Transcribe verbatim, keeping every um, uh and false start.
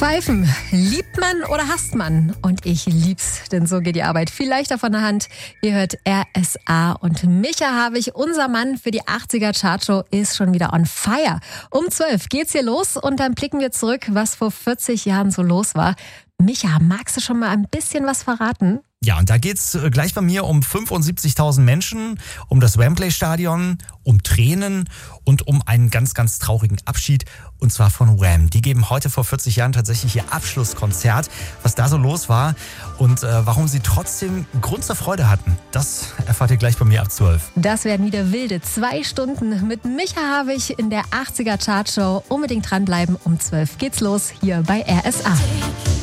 Pfeifen, liebt man oder hasst man? Und ich lieb's, denn so geht die Arbeit viel leichter von der Hand. Ihr hört R S A und Micha Havig, unser Mann für die achtziger Chartshow, ist schon wieder on fire. Um zwölf geht's hier los und dann blicken wir zurück, was vor vierzig Jahren so los war. Micha, magst du schon mal ein bisschen was verraten? Ja, und da geht's gleich bei mir um fünfundsiebzigtausend Menschen, um das Wembley-Stadion, um Tränen und um einen ganz, ganz traurigen Abschied, und zwar von Wham. Die geben heute vor vierzig Jahren tatsächlich ihr Abschlusskonzert. Was da so los war und äh, warum sie trotzdem Grund zur Freude hatten, das erfahrt ihr gleich bei mir ab zwölf. Das werden wieder wilde zwei Stunden mit Micha Havig in der achtziger Chartshow. Unbedingt dranbleiben, um zwölf geht's los hier bei R S A.